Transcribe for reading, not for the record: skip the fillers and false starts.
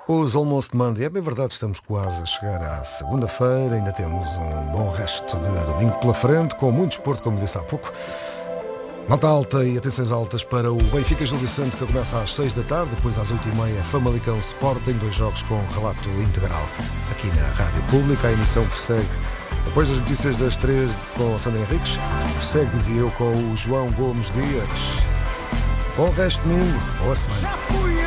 Os Almost Monday, é bem verdade, estamos quase a chegar à segunda-feira, ainda temos um bom resto de domingo pela frente, com muito desporto, como disse há pouco. Nota alta e atenções altas para o Benfica Gil Vicente, que começa às 6 da tarde, depois às 8h30, Famalicão Sporting, 2 jogos com relato integral aqui na Rádio Pública. A emissão prossegue depois das notícias das 3 com o Sandra Henriques, prossegue, dizia eu, com o João Gomes Dias. Bom resto de domingo, boa semana.